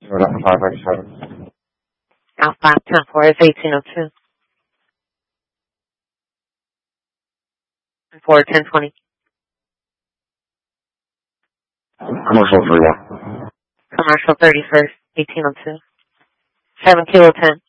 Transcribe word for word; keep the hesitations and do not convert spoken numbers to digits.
five eighty-seven. Out five ten four is eighteen oh two. four ten twenty. Commercial three one. Commercial thirty-first, eighteen oh two. seven kilo ten.